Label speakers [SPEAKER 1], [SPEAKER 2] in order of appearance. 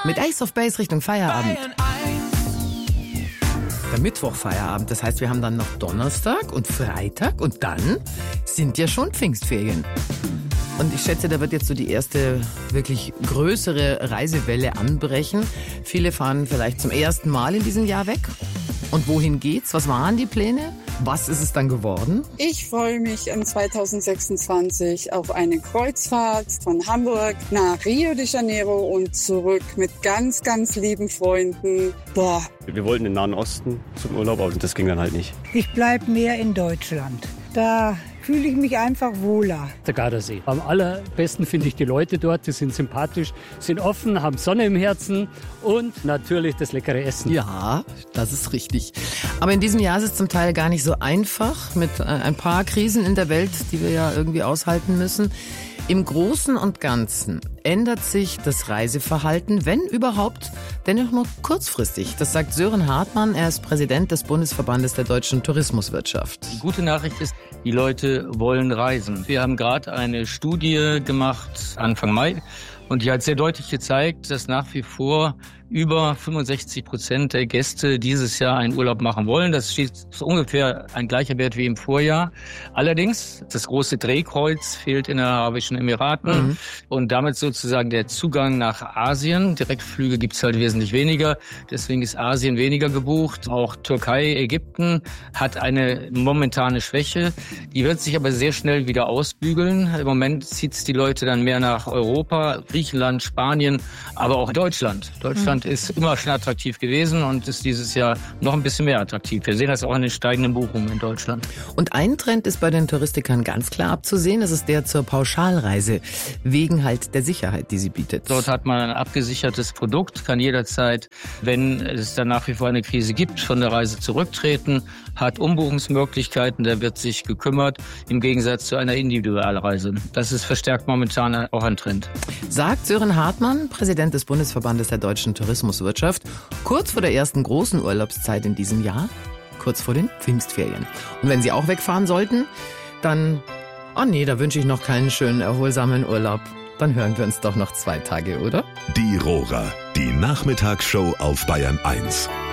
[SPEAKER 1] Mit Ace of Base Richtung Feierabend. Der Mittwochfeierabend, das heißt, wir haben dann noch Donnerstag und Freitag und dann sind ja schon Pfingstferien. Und ich schätze, da wird jetzt so die erste wirklich größere Reisewelle anbrechen. Viele fahren vielleicht zum ersten Mal in diesem Jahr weg. Und wohin geht's? Was waren die Pläne? Was ist es dann geworden?
[SPEAKER 2] Ich freue mich an 2026 auf eine Kreuzfahrt von Hamburg nach Rio de Janeiro und zurück mit ganz, ganz lieben Freunden. Boah.
[SPEAKER 3] Wir wollten in den Nahen Osten zum Urlaub, aber das ging dann halt nicht.
[SPEAKER 4] Ich bleibe mehr in Deutschland. Da fühle ich mich einfach wohler.
[SPEAKER 5] Der Gardasee. Am allerbesten finde ich die Leute dort. Die sind sympathisch, sind offen, haben Sonne im Herzen und natürlich das leckere Essen.
[SPEAKER 1] Ja, das ist richtig. Aber in diesem Jahr ist es zum Teil gar nicht so einfach mit ein paar Krisen in der Welt, die wir ja irgendwie aushalten müssen. Im Großen und Ganzen ändert sich das Reiseverhalten, wenn überhaupt, dennoch nur kurzfristig. Das sagt Sören Hartmann, er ist Präsident des Bundesverbandes der deutschen Tourismuswirtschaft.
[SPEAKER 6] Die gute Nachricht ist, die Leute wollen reisen. Wir haben gerade eine Studie gemacht, Anfang Mai, und die hat sehr deutlich gezeigt, dass nach wie vor über 65% der Gäste dieses Jahr einen Urlaub machen wollen. Das steht so ungefähr ein gleicher Wert wie im Vorjahr. Allerdings, das große Drehkreuz fehlt in den Arabischen Emiraten und damit sozusagen der Zugang nach Asien. Direktflüge gibt's halt wesentlich weniger. Deswegen ist Asien weniger gebucht. Auch Türkei, Ägypten hat eine momentane Schwäche. Die wird sich aber sehr schnell wieder ausbügeln. Im Moment zieht's die Leute dann mehr nach Europa, Griechenland, Spanien, aber auch Deutschland. Deutschland ist immer schon attraktiv gewesen und ist dieses Jahr noch ein bisschen mehr attraktiv. Wir sehen das auch in den steigenden Buchungen in Deutschland.
[SPEAKER 1] Und ein Trend ist bei den Touristikern ganz klar abzusehen, das ist der zur Pauschalreise, wegen halt der Sicherheit, die sie bietet.
[SPEAKER 6] Dort hat man ein abgesichertes Produkt, kann jederzeit, wenn es dann nach wie vor eine Krise gibt, von der Reise zurücktreten, hat Umbuchungsmöglichkeiten, da wird sich gekümmert, im Gegensatz zu einer Individualreise. Das ist verstärkt momentan auch ein Trend.
[SPEAKER 1] Sagt Sören Hartmann, Präsident des Bundesverbandes der deutschen Tourismuswirtschaft, kurz vor der ersten großen Urlaubszeit in diesem Jahr, kurz vor den Pfingstferien. Und wenn Sie auch wegfahren sollten, dann, oh nee, da wünsche ich noch keinen schönen, erholsamen Urlaub. Dann hören wir uns doch noch 2 Tage, oder?
[SPEAKER 7] Die Rohrer, die Nachmittagsshow auf Bayern 1.